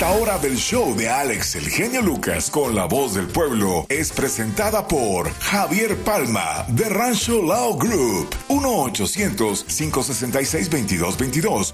Esta hora del show de Alex el genio Lucas con la voz del pueblo es presentada por Javier Palma de Rancho Lao Group. 1-800-566-2222.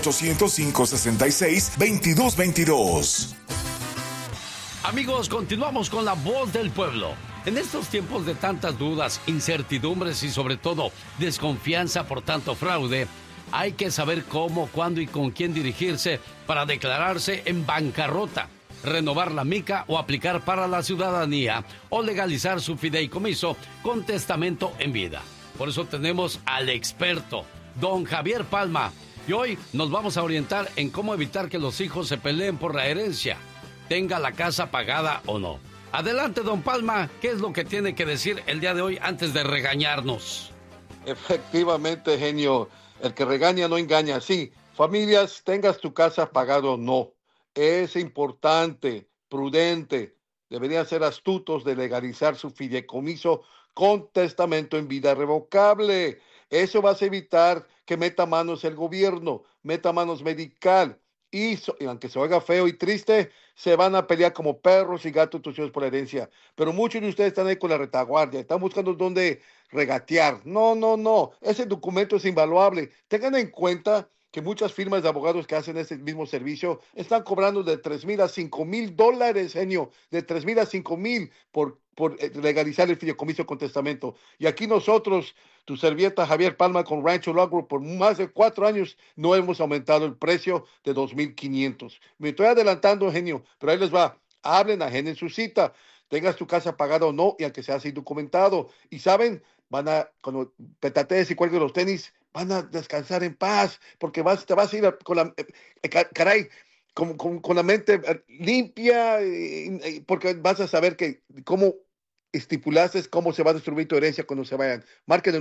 1-800-566-2222. Amigos, continuamos con la voz del pueblo. En estos tiempos de tantas dudas, incertidumbres y sobre todo desconfianza por tanto fraude, hay que saber cómo, cuándo y con quién dirigirse para declararse en bancarrota, renovar la mica o aplicar para la ciudadanía o legalizar su fideicomiso con testamento en vida. Por eso tenemos al experto, don Javier Palma. Y hoy nos vamos a orientar en cómo evitar que los hijos se peleen por la herencia, tenga la casa pagada o no. Adelante, don Palma, ¿qué es lo que tiene que decir el día de hoy antes de regañarnos? Efectivamente, genio. El que regaña no engaña. Sí, familias, tengas tu casa pagada o no. Es importante, prudente. Deberían ser astutos de legalizar su fideicomiso con testamento en vida revocable. Eso va a evitar que meta manos el gobierno, meta manos medical. Y aunque se oiga feo y triste, se van a pelear como perros y gatos tus hijos por la herencia. Pero muchos de ustedes están ahí con la retaguardia, están buscando dónde regatear. No, no, no. Ese documento es invaluable. Tengan en cuenta que muchas firmas de abogados que hacen ese mismo servicio están cobrando de $3,000 a $5,000, genio, de $3,000 a $5,000 por legalizar el fideicomiso con testamento. Y aquí nosotros, tu servieta Javier Palma con Rancho Law Group, por más de 4 años no hemos aumentado el precio de $2,500. Me estoy adelantando, genio, pero ahí les va. Hablen, agenden su cita, tengas tu casa pagada o no, y aunque sea así documentado. Y saben, cuando petatees y cuelgues los tenis, van a descansar en paz, porque te vas a ir con la, caray, con la mente limpia, porque vas a saber cómo estipulaste cómo se va a distribuir tu herencia cuando se vayan. Marquen el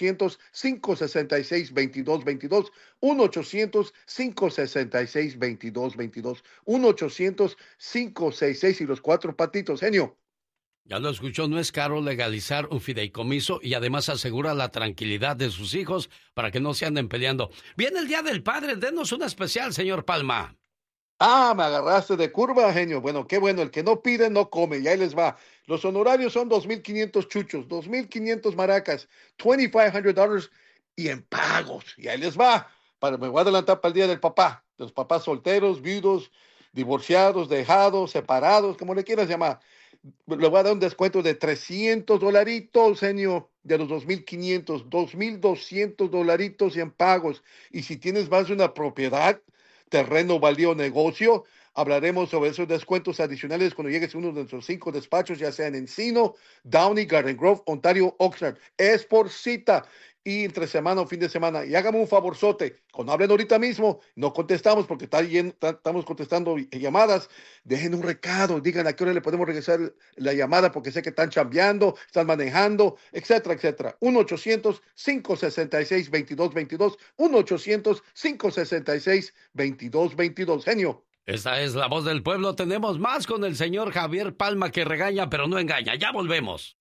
1-800-566-2222, 1-800-566-2222, 1-800-566 y los 4 patitos, genio. Ya lo escuchó, no es caro legalizar un fideicomiso y además asegura la tranquilidad de sus hijos para que no se anden peleando. Viene el Día del Padre, denos una especial, señor Palma. Ah, me agarraste de curva, genio. Bueno, qué bueno, el que no pide no come, y ahí les va. Los honorarios son 2,500 chuchos, 2,500 maracas, $2,500 y en pagos. Y ahí les va. Me voy a adelantar para el Día del Papá, de los papás solteros, viudos, divorciados, dejados, separados, como le quieras llamar. Le voy a dar un descuento de $300, genio, de los 2,500, $2,200 y en pagos. Y si tienes más de una propiedad, terreno, baldío, negocio, hablaremos sobre esos descuentos adicionales cuando llegues a uno de nuestros 5 despachos, ya sea en Encino, Downey, Garden Grove, Ontario, Oxnard. Es por cita y entre semana o fin de semana. Y hágame un favorzote, cuando hablen ahorita mismo, no contestamos porque estamos contestando llamadas. Dejen un recado, digan a qué hora le podemos regresar la llamada porque sé que están chambeando, están manejando, etcétera, etcétera. 1-800-566-2222, 1-800-566-2222. Genio. Esta es la voz del pueblo. Tenemos más con el señor Javier Palma, que regaña pero no engaña. Ya volvemos.